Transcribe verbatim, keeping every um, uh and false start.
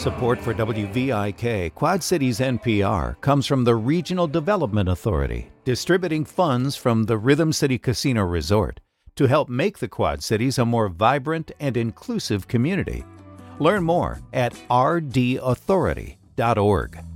Support for W V I K Quad Cities N P R comes from the Regional Development Authority, distributing funds from the Rhythm City Casino Resort to help make the Quad Cities a more vibrant and inclusive community. Learn more at r d authority dot org.